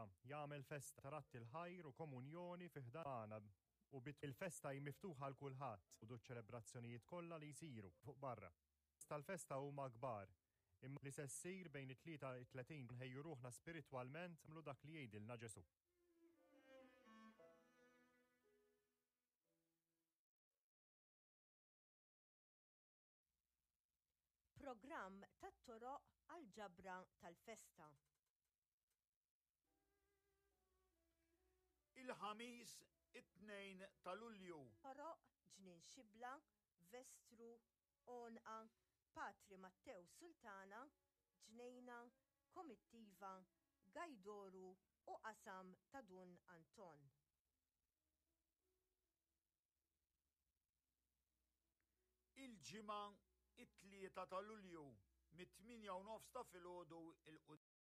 jagħmel festa taratti l-ħajr u komunjoni fi ħdana u il-festa miftuħa l kulħadd u ċelebrazzjonijiet kollha li jsiru fuq barra. Tal-festa huma kbar, imma li se ssir bejn it-33 nħejju ruħna spiritwalment għamlu dak li jgħidilna Ġesu. Programm tat-toroq għall-ġabra tal-festa. Il-ħamis 2 ta' Lulju. Toroq Ġnien Xibla, Vestru, Onqa, Patri Mattew Sultana, Ġnejna, Komittiva, Gajdoru u Qasam ta' Dun Anton. Il-ġimgħa 3 ta' Lulju mit-8:30 ta' filgħodu